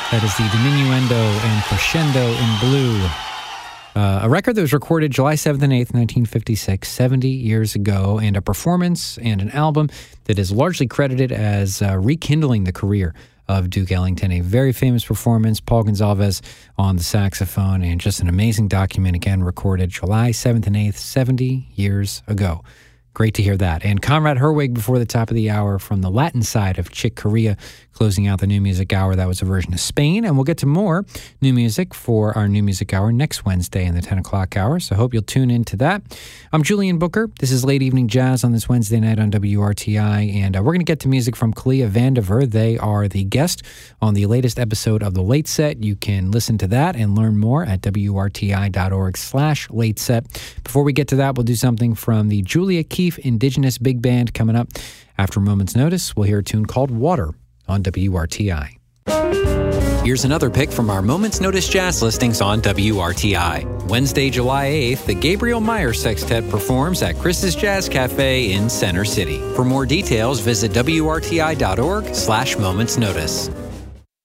That is the Diminuendo and Crescendo in Blue. A record that was recorded July 7th and 8th, 1956, 70 years ago, and a performance and an album that is largely credited as rekindling the career of Duke Ellington. A very famous performance, Paul Gonsalves on the saxophone, and just an amazing document, again, recorded July 7th and 8th, 70 years ago. Great to hear that. And Conrad Herwig before the top of the hour from the Latin side of Chick Corea, closing out the New Music Hour. That was a version of Spain. And we'll get to more new music for our New Music Hour next Wednesday in the 10 o'clock hour. So I hope you'll tune into that. I'm Julian Booker. This is Late Evening Jazz on this Wednesday night on WRTI. And we're going to get to music from Kalia Vandiver. They are the guest on the latest episode of The Late Set. You can listen to that and learn more at WRTI.org/late set. Before we get to that, we'll do something from the Julia Keefe Indigenous Big Band coming up. After a moment's notice, we'll hear a tune called Water on WRTI. Here's another pick from our Moment's Notice jazz listings on WRTI. Wednesday, July 8th, the Gabriel Meyer Sextet performs at Chris's Jazz Cafe in Center City. For more details, visit WRTI.org/Moments Notice.